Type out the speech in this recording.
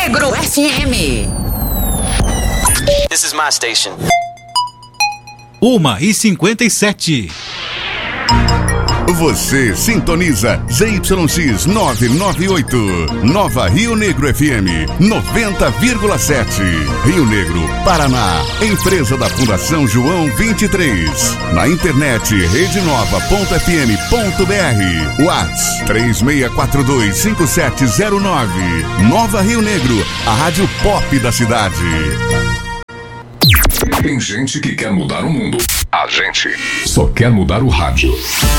Negro FM. This is my station. 1h57. Você sintoniza ZYX 998, Nova Rio Negro FM 90,7. Rio Negro, Paraná. Empresa da Fundação João 23. Na internet redenova.fm.br. Whats 36425709. Nova Rio Negro, a rádio pop da cidade. Tem gente que quer mudar o mundo. A gente só quer mudar o rádio.